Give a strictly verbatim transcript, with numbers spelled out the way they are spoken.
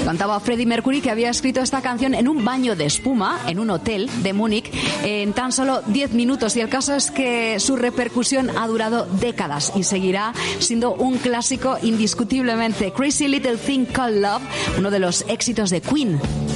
Cantaba Freddie Mercury, que había escrito esta canción en un baño de espuma en un hotel de Múnich en tan solo diez minutos, y el caso es que su repercusión ha durado décadas y seguirá siendo un clásico indiscutiblemente. Crazy Little Thing Called Love, uno de los éxitos de Queen.